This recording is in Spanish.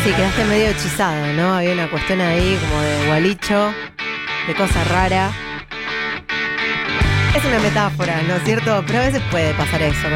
Sí, quedaste medio hechizado, ¿no? Había una cuestión ahí como de gualicho, de cosa rara. Es una metáfora, ¿no es cierto? Pero a veces puede pasar eso